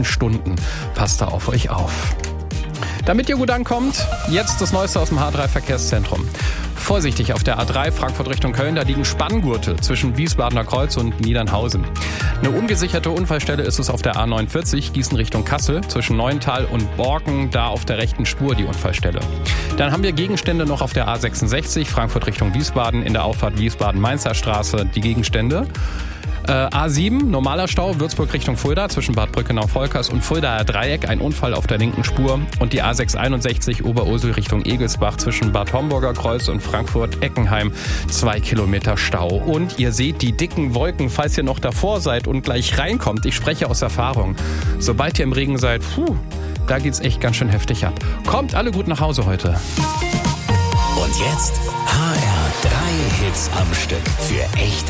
nächsten Stunden. Passt da auf euch auf. Damit ihr gut ankommt, jetzt das Neueste aus dem H3-Verkehrszentrum. Vorsichtig auf der A3 Frankfurt Richtung Köln, da liegen Spanngurte zwischen Wiesbadener Kreuz und Niedernhausen. Eine ungesicherte Unfallstelle ist es auf der A49 Gießen Richtung Kassel zwischen Neuental und Borken, da auf der rechten Spur die Unfallstelle. Dann haben wir Gegenstände noch auf der A66 Frankfurt Richtung Wiesbaden in der Auffahrt Wiesbaden-Mainzer Straße, die Gegenstände. A7, normaler Stau, Würzburg Richtung Fulda zwischen Bad Brückenau-Volkers und Fuldaer Dreieck, ein Unfall auf der linken Spur. Und die A661 Oberursel Richtung Egelsbach zwischen Bad Homburger Kreuz und Frankfurt-Eckenheim, 2 Kilometer Stau. Und ihr seht die dicken Wolken, falls ihr noch davor seid und gleich reinkommt. Ich spreche aus Erfahrung. Sobald ihr im Regen seid, da geht's echt ganz schön heftig ab. Kommt alle gut nach Hause heute. Und jetzt HR3 Hits am Stück für echte